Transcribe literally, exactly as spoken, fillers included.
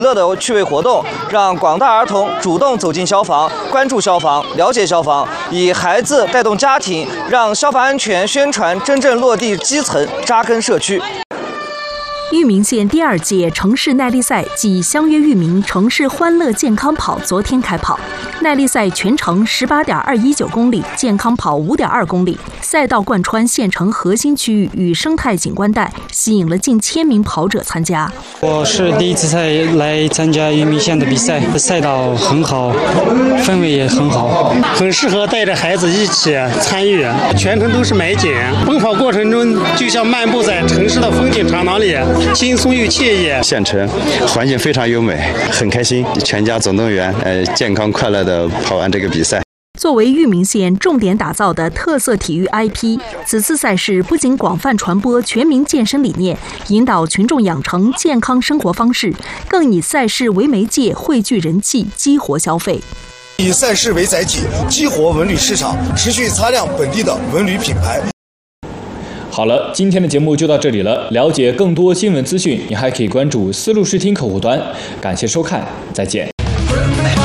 乐的趣味活动，让广大儿童主动走进消防，关注消防，了解消防，以孩子带动家庭，让消防安全宣传真正落地基层，扎根社区。 裕民县第二届城市耐力赛暨相约裕民城市欢乐健康跑昨天开跑，耐力赛全程十八点二一九公里，健康跑五点二公里，赛道贯穿县城核心区域与生态景观带，吸引了近千名跑者参加。 我是第一次赛来参加裕民县的比赛，赛道很好，氛围也很好， 很适合带着孩子一起参与，全程都是美景，奔跑过程中就像漫步在城市的风景长廊里。轻松又惬意， 县城环境非常优美，很开心，全家总动员，呃，健康快乐的跑完这个比赛。 作为裕民县重点打造的特色体育 I P， 此次赛事不仅广泛传播全民健身理念，引导群众养成健康生活方式，更以赛事为媒介汇聚人气，激活消费。 以赛事为载体，激活文旅市场，持续擦亮本地的文旅品牌。 好了，今天的节目就到这里了。了解更多新闻资讯，你还可以关注丝路视听客户端。感谢收看，再见。